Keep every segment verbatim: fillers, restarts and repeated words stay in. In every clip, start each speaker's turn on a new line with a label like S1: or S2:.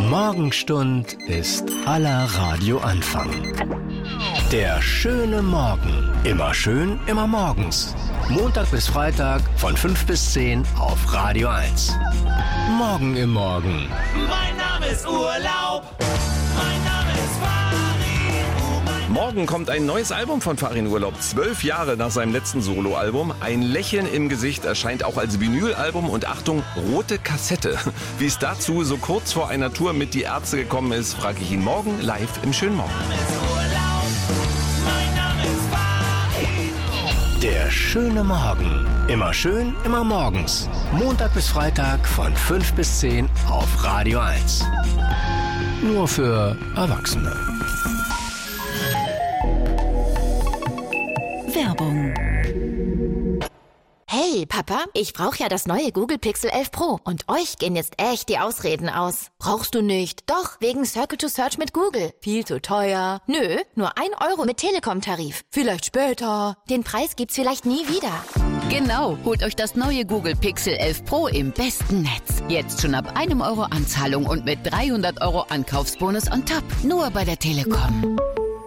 S1: Morgenstund ist aller Radioanfang. Der schöne Morgen. Immer schön, immer morgens. Montag bis Freitag von fünf bis zehn auf Radio eins. Morgen im Morgen.
S2: Mein Name ist Urlaub. Mein Name ist Farin.
S3: Morgen kommt ein neues Album von Farin Urlaub. Zwölf Jahre nach seinem letzten Soloalbum. Ein Lächeln im Gesicht erscheint auch als Vinylalbum und Achtung, rote Kassette. Wie es dazu so kurz vor einer Tour mit Die Ärzte gekommen ist, frage ich ihn morgen live im schönen Morgen.
S1: Der schöne Morgen. Immer schön, immer morgens. Montag bis Freitag von fünf bis zehn auf Radio eins. Nur für Erwachsene.
S4: Werbung.
S5: Hey, Papa, ich brauche ja das neue Google Pixel elf Pro. Und euch gehen jetzt echt die Ausreden aus. Brauchst du nicht? Doch, wegen Circle to Search mit Google. Viel zu teuer. Nö, nur ein Euro mit Telekom-Tarif. Vielleicht später. Den Preis gibt's vielleicht nie wieder.
S4: Genau, holt euch das neue Google Pixel elf Pro im besten Netz. Jetzt schon ab einem Euro Anzahlung und mit dreihundert Euro Ankaufsbonus on top. Nur bei der Telekom.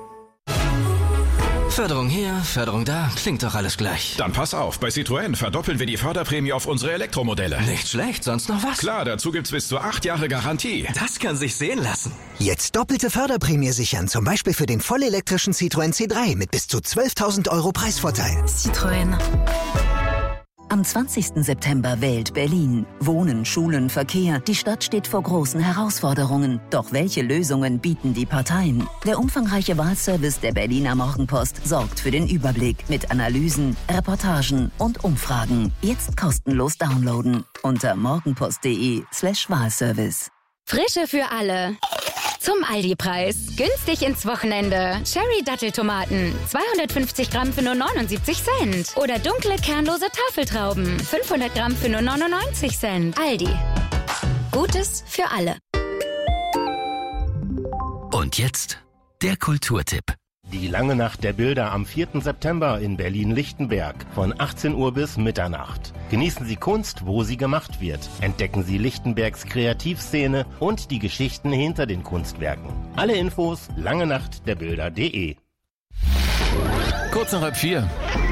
S6: Förderung hier, Förderung da, klingt doch alles gleich.
S7: Dann pass auf, bei Citroën verdoppeln wir die Förderprämie auf unsere Elektromodelle.
S6: Nicht schlecht, sonst noch was?
S7: Klar, dazu gibt's bis zu acht Jahre Garantie.
S6: Das kann sich sehen lassen.
S8: Jetzt doppelte Förderprämie sichern, zum Beispiel für den vollelektrischen Citroën C drei mit bis zu zwölftausend Euro Preisvorteil.
S4: Citroën. Am zwanzigsten September wählt Berlin. Wohnen, Schulen, Verkehr. Die Stadt steht vor großen Herausforderungen. Doch welche Lösungen bieten die Parteien? Der umfangreiche Wahlservice der Berliner Morgenpost sorgt für den Überblick mit Analysen, Reportagen und Umfragen. Jetzt kostenlos downloaden unter morgenpost.de slash Wahlservice.
S9: Frische für alle. Zum Aldi-Preis. Günstig ins Wochenende. Cherry-Datteltomaten. zweihundertfünfzig Gramm für nur neunundsiebzig Cent. Oder dunkle, kernlose Tafeltrauben. fünfhundert Gramm für nur neunundneunzig Cent. Aldi. Gutes für alle.
S6: Und jetzt der Kulturtipp.
S10: Die lange Nacht der Bilder am vierten September in Berlin-Lichtenberg von achtzehn Uhr bis Mitternacht. Genießen Sie Kunst, wo sie gemacht wird. Entdecken Sie Lichtenbergs Kreativszene und die Geschichten hinter den Kunstwerken. Alle Infos lange nacht der bilder punkt de.
S11: Kurz nach halb vier.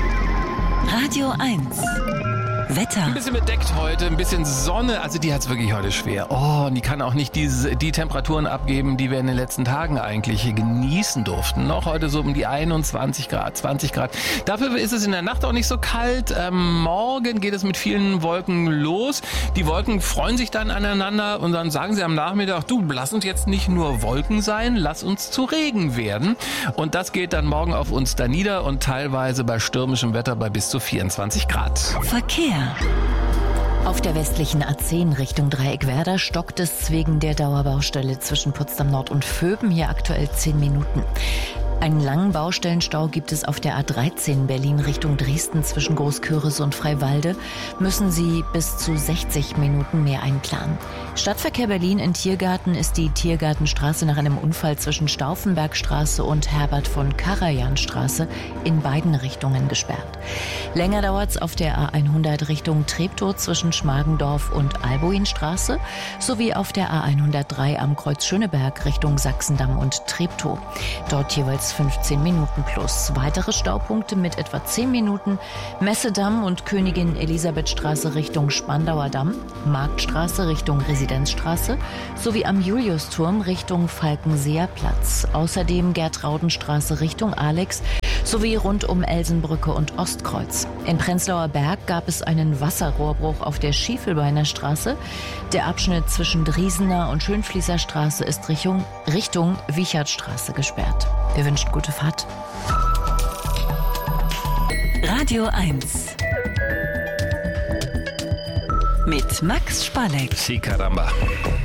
S4: Radio eins. Wetter.
S11: Ein bisschen bedeckt heute, ein bisschen Sonne, also die hat's wirklich heute schwer. Oh, und die kann auch nicht diese, die Temperaturen abgeben, die wir in den letzten Tagen eigentlich genießen durften. Noch heute so um die einundzwanzig Grad, zwanzig Grad. Dafür ist es in der Nacht auch nicht so kalt. Ähm, morgen geht es mit vielen Wolken los. Die Wolken freuen sich dann aneinander und dann sagen sie am Nachmittag, du, lass uns jetzt nicht nur Wolken sein, lass uns zu Regen werden. Und das geht dann morgen auf uns da nieder und teilweise bei stürmischem Wetter bei bis zu vierundzwanzig Grad.
S4: Verkehr.
S5: Auf der westlichen A zehn Richtung Dreieckwerder stockt es wegen der Dauerbaustelle zwischen Potsdam Nord und Vöben hier aktuell zehn Minuten. Einen langen Baustellenstau gibt es auf der A dreizehn Berlin Richtung Dresden zwischen Großküritz und Freiwalde. Müssen Sie bis zu sechzig Minuten mehr einplanen. Stadtverkehr Berlin in Tiergarten ist die Tiergartenstraße nach einem Unfall zwischen Stauffenbergstraße und Herbert von Karajan-Straße in beiden Richtungen gesperrt. Länger dauert's auf der A hundert Richtung Treptow zwischen Schmargendorf und Albuinstraße sowie auf der A hundertdrei am Kreuz Schöneberg Richtung Sachsendamm und Treptow. Dort jeweils fünfzehn Minuten plus. Weitere Staupunkte mit etwa zehn Minuten: Messedamm und Königin Elisabethstraße Richtung Spandauer Damm, Marktstraße Richtung Residenzstraße sowie am Juliusturm Richtung Falkenseer Platz. Außerdem Gertraudenstraße Richtung Alex sowie rund um Elsenbrücke und Ostkreuz. In Prenzlauer Berg gab es einen Wasserrohrbruch auf der Schiefelbeiner Straße. Der Abschnitt zwischen Driesener und Schönfließer Straße ist Richtung, Richtung Wiechardtstraße gesperrt. Wir wünschen gute Fahrt.
S4: Radio eins. Mit Max Spalleck.
S11: Si caramba.